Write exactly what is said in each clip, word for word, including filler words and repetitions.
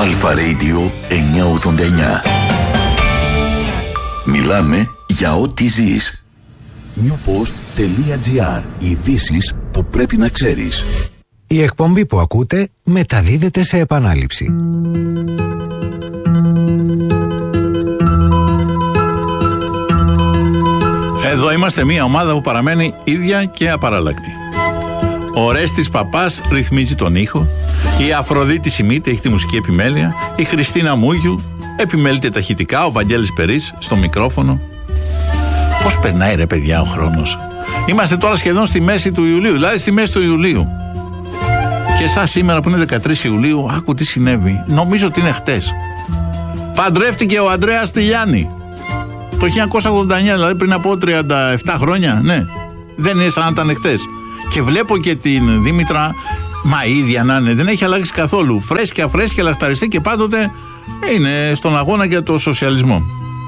Αλφα Radio εννιακόσια ογδόντα εννιά. Μιλάμε για ό,τι ζεις. newpost.gr. Ειδήσεις που πρέπει να ξέρεις. Η εκπομπή που ακούτε μεταδίδεται σε επανάληψη. Εδώ είμαστε μια ομάδα που παραμένει ίδια και απαραλλακτή. Ο Ρέστης Παπάς ρυθμίζει τον ήχο, η Αφροδίτη Σιμίτη έχει τη μουσική επιμέλεια, η Χριστίνα Μούγιου επιμέλειται ταχυτικά, ο Βαγγέλης Περής στο μικρόφωνο. Πώς περνάει ρε παιδιά ο χρόνος. Είμαστε τώρα σχεδόν στη μέση του Ιουλίου, δηλαδή στη μέση του Ιουλίου. Και εσάς σήμερα που είναι δεκατρείς Ιουλίου, άκου τι συνέβη. Νομίζω ότι είναι χτες. Παντρεύτηκε ο Ανδρέας Τηλιάνη. Το χίλια εννιακόσια ογδόντα εννιά, δηλαδή πριν από τριάντα επτά χρόνια, ναι. Δεν είναι σαν να ήταν χτες. Και βλέπω και την Δήμητρα, μα η ίδια να είναι, δεν έχει αλλάξει καθόλου. Φρέσκια, φρέσκια, λαχταριστή και πάντοτε είναι στον αγώνα για το σοσιαλισμό.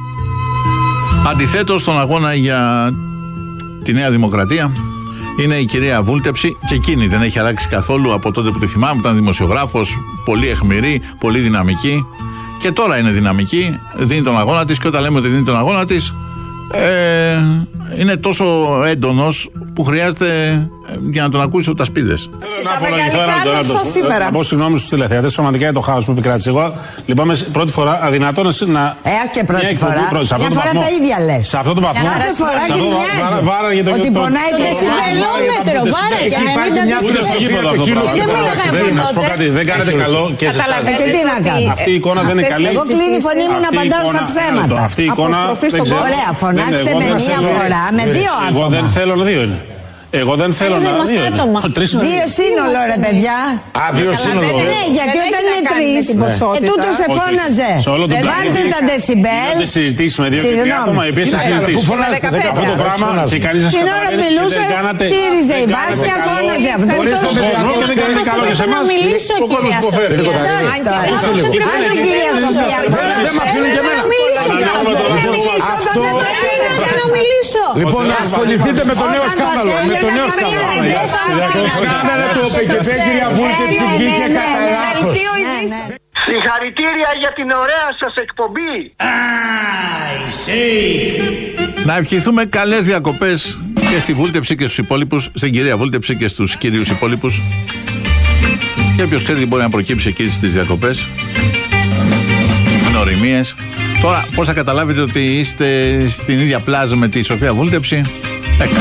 Αντιθέτως, στον αγώνα για τη Νέα Δημοκρατία είναι η κυρία Βούλτεψη, και εκείνη δεν έχει αλλάξει καθόλου από τότε που τη θυμάμαι. Ήταν δημοσιογράφος, πολύ αιχμηρή, πολύ δυναμική. Και τώρα είναι δυναμική, δίνει τον αγώνα της, και όταν λέμε ότι δίνει τον αγώνα της, ε, είναι τόσο έντονος που χρειάζεται για να τον ακούσει ο Τασπίδες. Να απολογηθώ σήμερα. Να πω συγγνώμη στους τηλεθεατές, πραγματικά για το χάος που επικράτησε. Εγώ λυπάμαι πρώτη φορά, αδυνατόν να. Ε, και πρώτη φορά. Μια φορά τα ίδια λες. Σε αυτό το βαθμό. Κάθε φορά γυρνιάζεις. Βάρα για το ότι πονάει το δεσιμπελόμετρο. Βάρα για να μην τα ούτε στο γήπεδο αυτό το πράγμα. Να σου πω κάτι, δεν κάνετε καλό και σε εσάς. Και τι να κάνω. Αυτή η εικόνα δεν είναι καλή. Εγώ κλείνει η φωνή μου να απαντάω στα ψέματα. Αυτή η εικόνα. Ωραία, φωνάξτε με μία φορά, με δύο άτομα. Εγώ δεν θέλω να δύο είναι. Εγώ δεν θέλω να δύο. Δύο σύνολο ρε παιδιά. Α, δύο σύνολο. Ναι, γιατί όταν είναι τρεις, ετούτο σε φώναζε. Πάρτε τα δεσιμπέλ. Δεν συζητήσει με δύο και τρία άτομα, οι οποίες θα συζητήσουν. Αυτό το πράγμα και κανείς σας καταλαβαίνει. Την ώρα μιλούσε, σύριζε η Βάσια, φώναζε αυτό. Και δεν κάνετε καλό για σε εμάς. Ο κόσμος υποφέρει. Άσε κυρία Σοφία. Δεν με αφήνουν και εμένα. Λοιπόν, να ασχοληθείτε με το νέο σκάνδαλο. Με το νέο σκάνδαλο. Σκάνδαλο το ΠΚΠ, κυρία Βούλτεψη, βγήκε κατά λάθος. Συγχαρητήρια για την ωραία σας εκπομπή. Να ευχηθούμε καλές διακοπές και στη Βούλτεψη και στους υπόλοιπους, στην κυρία Βούλτεψη και στους κυρίους υπόλοιπους. Και όποιος ξέρει τι μπορεί να προκύψει εκεί στις διακοπές. Γνωριμίες. Τώρα, πώς θα καταλάβετε ότι είστε στην ίδια πλάζα με τη Σοφία Βούλτεψη?